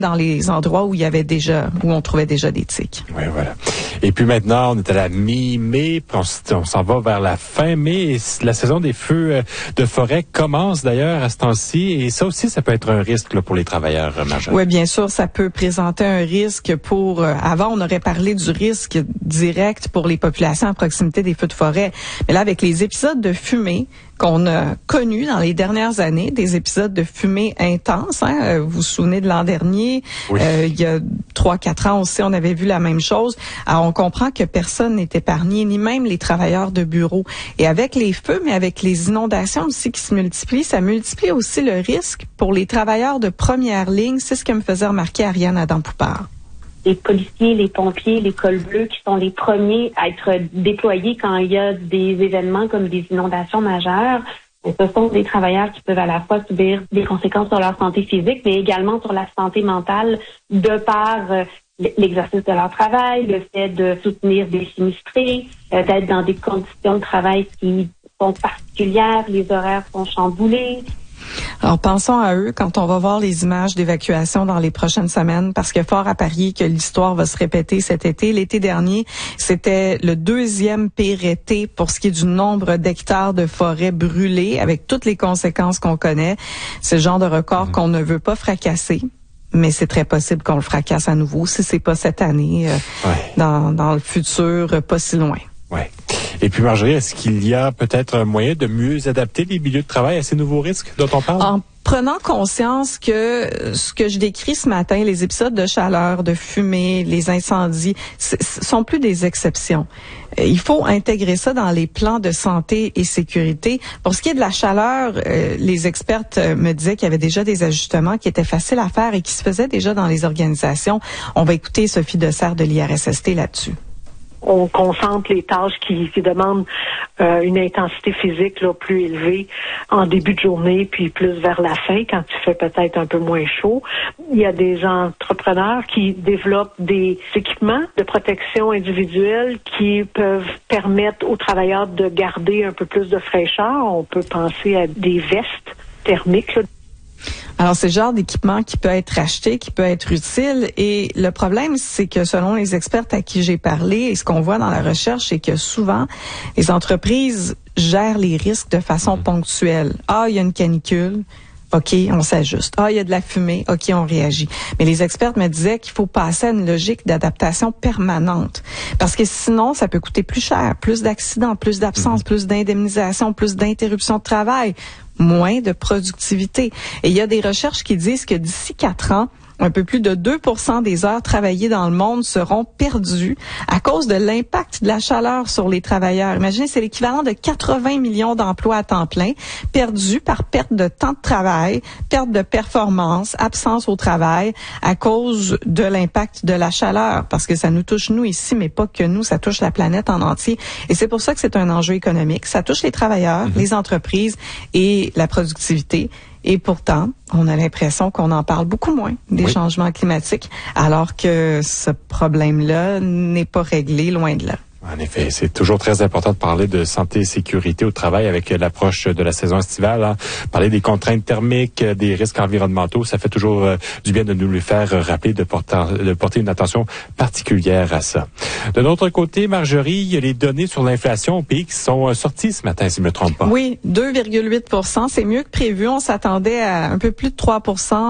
dans les endroits où où on trouvait déjà des tiques. Oui, voilà. Et puis maintenant, on est à la mi-mai, puis on s'en va vers la fin mai. Et la saison des feux de forêt commence d'ailleurs à ce temps-ci. Et ça aussi, ça peut être un risque là, pour les travailleurs majeurs. Oui, bien sûr, ça peut présenter un risque pour... avant, on aurait parlé du risque direct pour les populations à proximité des feux de forêt. Mais là, avec les épisodes de fumée qu'on a connus dans les dernières années, des épisodes de fumée intense. Vous vous souvenez de l'an dernier, oui. Il y a 3-4 ans aussi, on avait vu la même chose. Alors, on comprend que personne n'est épargné, ni même les travailleurs de bureau. Et avec les feux, mais avec les inondations aussi qui se multiplient, ça multiplie aussi le risque pour les travailleurs de première ligne. C'est ce que me faisait remarquer Ariane Adam-Poupard. Les policiers, les pompiers, les cols bleus qui sont les premiers à être déployés quand il y a des événements comme des inondations majeures. Ce sont des travailleurs qui peuvent à la fois subir des conséquences sur leur santé physique, mais également sur la santé mentale de par l'exercice de leur travail, le fait de soutenir des sinistrés, d'être dans des conditions de travail qui sont particulières, les horaires sont chamboulés. Alors, pensons à eux quand on va voir les images d'évacuation dans les prochaines semaines, parce que fort à parier que l'histoire va se répéter cet été. L'été dernier, c'était le 2e pire été pour ce qui est du nombre d'hectares de forêt brûlés, avec toutes les conséquences qu'on connaît. C'est le genre de record qu'on ne veut pas fracasser. Mais c'est très possible qu'on le fracasse à nouveau, si c'est pas cette année, dans le futur, pas si loin. Ouais. Et puis Marjorie, est-ce qu'il y a peut-être un moyen de mieux adapter les milieux de travail à ces nouveaux risques dont on parle? En prenant conscience que ce que je décris ce matin, les épisodes de chaleur, de fumée, les incendies, sont plus des exceptions. Il faut intégrer ça dans les plans de santé et sécurité. Pour ce qui est de la chaleur, les expertes me disaient qu'il y avait déjà des ajustements qui étaient faciles à faire et qui se faisaient déjà dans les organisations. On va écouter Sophie Dessert de l'IRSST là-dessus. On concentre les tâches qui demandent une intensité physique là, plus élevée en début de journée, puis plus vers la fin, quand il fait peut-être un peu moins chaud. Il y a des entrepreneurs qui développent des équipements de protection individuelle qui peuvent permettre aux travailleurs de garder un peu plus de fraîcheur. On peut penser à des vestes thermiques, là. Alors, c'est le genre d'équipement qui peut être acheté, qui peut être utile. Et le problème, c'est que selon les expertes à qui j'ai parlé, et ce qu'on voit dans la recherche, c'est que souvent, les entreprises gèrent les risques de façon ponctuelle. Ah, il y a une canicule. OK, on s'ajuste. Ah, il y a de la fumée. OK, on réagit. Mais les experts me disaient qu'il faut passer à une logique d'adaptation permanente. Parce que sinon, ça peut coûter plus cher. Plus d'accidents, plus d'absences, plus d'indemnisation, plus d'interruptions de travail, moins de productivité. Et il y a des recherches qui disent que d'ici 4 ans, un peu plus de 2% des heures travaillées dans le monde seront perdues à cause de l'impact de la chaleur sur les travailleurs. Imaginez, c'est l'équivalent de 80 millions d'emplois à temps plein perdus par perte de temps de travail, perte de performance, absence au travail à cause de l'impact de la chaleur. Parce que ça nous touche nous ici, mais pas que nous, ça touche la planète en entier. Et c'est pour ça que c'est un enjeu économique. Ça touche les travailleurs, les entreprises et la productivité. Et pourtant, on a l'impression qu'on en parle beaucoup moins des changements climatiques, alors que ce problème-là n'est pas réglé, loin de là. En effet, c'est toujours très important de parler de santé et sécurité au travail avec l'approche de la saison estivale. Hein. Parler des contraintes thermiques, des risques environnementaux, ça fait toujours du bien de nous le faire rappeler, de porter une attention particulière à ça. De notre côté, Marjorie, il y a les données sur l'inflation au pays qui sont sorties ce matin, si je ne me trompe pas. Oui, 2,8 %, c'est mieux que prévu. On s'attendait à un peu plus de 3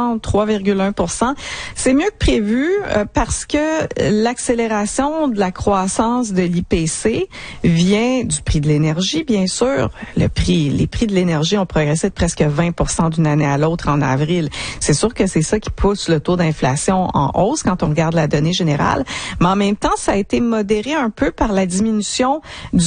3,1 %. C'est mieux que prévu parce que l'accélération de la croissance de l'IPC vient du prix de l'énergie, bien sûr. Les prix de l'énergie ont progressé de presque 20 % d'une année à l'autre en avril. C'est sûr que c'est ça qui pousse le taux d'inflation en hausse quand on regarde la donnée générale. Mais en même temps, ça a été modéré un peu par la diminution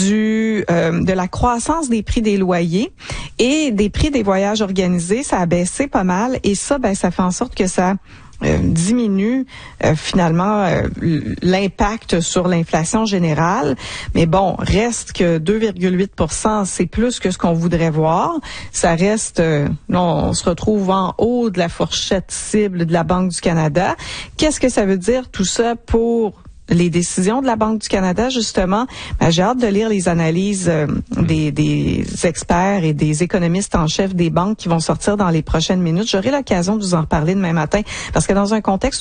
de la croissance des prix des loyers et des prix des voyages organisés. Ça a baissé pas mal et ça, ça fait en sorte que ça diminue finalement l'impact sur l'inflation générale. Mais bon, reste que 2,8 %, c'est plus que ce qu'on voudrait voir. Ça reste, on se retrouve en haut de la fourchette cible de la Banque du Canada. Qu'est-ce que ça veut dire tout ça pour les décisions de la Banque du Canada, justement? J'ai hâte de lire les analyses des experts et des économistes en chef des banques qui vont sortir dans les prochaines minutes. J'aurai l'occasion de vous en reparler demain matin parce que dans un contexte